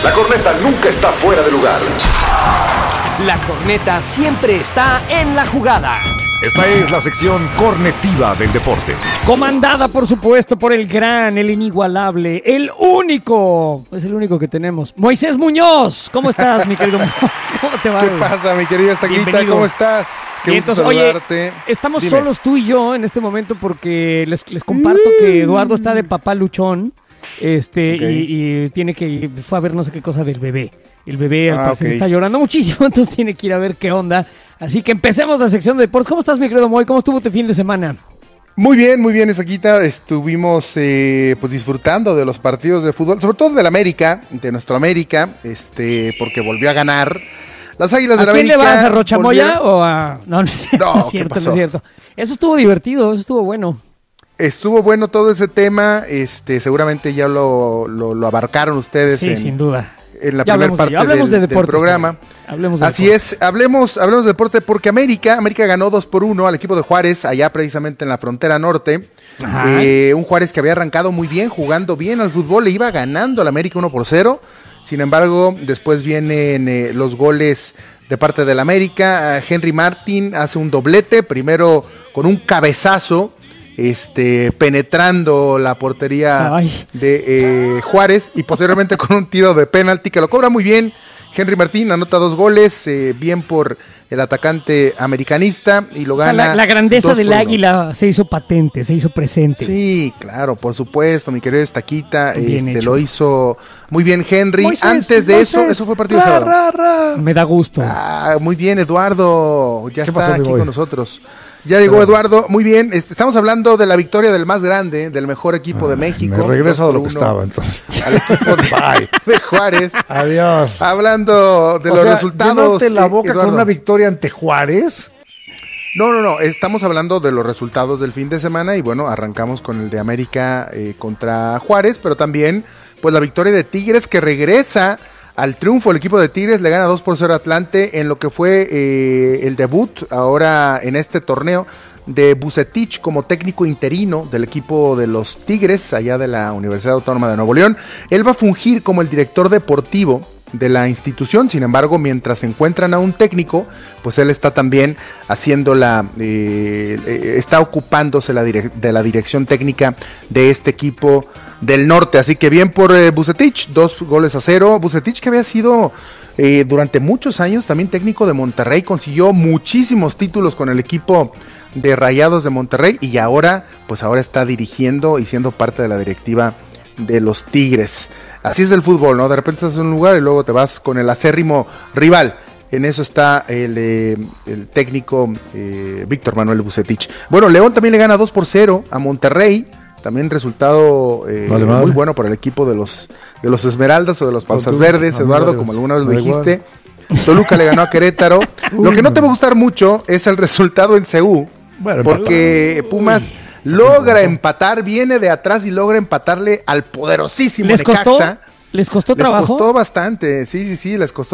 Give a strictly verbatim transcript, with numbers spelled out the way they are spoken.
La corneta nunca está fuera de lugar. La corneta siempre está en la jugada. Esta es la sección cornetiva del deporte. Comandada, por supuesto, por el gran, el inigualable, el único, es el único que tenemos, Moisés Muñoz. ¿Cómo estás, mi querido? ¿Cómo te va? ¿Qué pasa, mi querida Estaquita? ¿Cómo estás? Qué Bien, gusto entonces, saludarte. Oye, estamos Dime. solos tú y yo en este momento porque les, les comparto que Eduardo está de papá luchón. Este, Okay. y, y tiene que, fue a ver no sé qué cosa del bebé. El bebé al Ah, parecer okay. está llorando muchísimo, entonces tiene que ir a ver qué onda. Así que empecemos la sección de deportes. ¿Cómo estás, mi querido Moy? ¿Cómo estuvo tu fin de semana? Muy bien, muy bien, Estaquita. Estuvimos eh, pues disfrutando de los partidos de fútbol, sobre todo del América, de nuestro América, este, porque volvió a ganar. Las Águilas ¿A de la quién América. le vas? ¿A Rochamoya volvieron- o a...? No, no es cierto, No, no es ¿qué cierto, no pasó? es cierto. Eso estuvo divertido, eso estuvo bueno. Estuvo bueno todo ese tema, este, seguramente ya lo, lo, lo abarcaron ustedes Sí, en, sin duda. en la Ya primera hablemos de parte ello. Hablemos del, de del deportes, programa. Hablemos de Así deportes. es, hablemos, hablemos de deporte porque América, América ganó dos por uno al equipo de Juárez, allá precisamente en la frontera norte. Ajá. Eh, un Juárez que había arrancado muy bien, jugando bien al fútbol, le iba ganando al América uno por cero. Sin embargo, después vienen eh, los goles de parte del América. Henry Martin hace un doblete, primero con un cabezazo, este, penetrando la portería Ay. de eh, Juárez y posteriormente con un tiro de penalti que lo cobra muy bien. Henry Martín anota dos goles, eh, bien por el atacante americanista y lo O sea, gana. la, la grandeza dos del por uno. águila se hizo patente, se hizo presente. Sí, claro, por supuesto, mi querido Estaquita, Bien este, hecho. lo hizo muy bien Henry. Moisés, Antes de eso, Moisés, eso fue partido ra, sábado. ra, ra. Me da gusto. Ah, muy bien, Eduardo, ya ¿Qué está pasó, mi aquí boy? con nosotros. Ya llegó Eduardo, muy bien. Este, estamos hablando de la victoria del más grande, del mejor equipo de México. Me regreso a dos lo por que uno estaba entonces. Al equipo de, de Juárez. Adiós. Hablando de O los sea, resultados. llenarte la eh, boca Eduardo. con una victoria ante Juárez. No, no, no, estamos hablando de los resultados del fin de semana y bueno, arrancamos con el de América eh, contra Juárez, pero también pues la victoria de Tigres que regresa al triunfo. El equipo de Tigres le gana dos por cero a Atlante en lo que fue eh, el debut ahora en este torneo de Vucetich como técnico interino del equipo de los Tigres allá de la Universidad Autónoma de Nuevo León. Él va a fungir como el director deportivo de la institución. Sin embargo, mientras se encuentran a un técnico, pues él está también haciendo la eh, eh, está ocupándose la direc- de la dirección técnica de este equipo del norte. Así que bien por eh, Vucetich, dos goles a cero. Vucetich, que había sido eh, durante muchos años también técnico de Monterrey, consiguió muchísimos títulos con el equipo de Rayados de Monterrey y ahora pues ahora está dirigiendo y siendo parte de la directiva de los Tigres. Así es el fútbol, ¿no? De repente estás en un lugar y luego te vas con el acérrimo rival. En eso está el, eh, el técnico eh, Víctor Manuel Vucetich. Bueno, León también le gana dos por cero a Monterrey. También resultado eh, Vale, madre. muy bueno para el equipo de los, de los Esmeraldas o de los Panzas Tú- Verdes, a mí Eduardo, vale- como alguna vez lo da dijiste. Toluca le ganó a Querétaro. Lo que no te va a gustar mucho es el resultado en C U. Bueno, Porque Pumas logra empatar, viene de atrás y logra empatarle al poderosísimo ¿Les costó? Necaxa. ¿Les costó Les trabajo? costó bastante, sí, sí, sí, les costó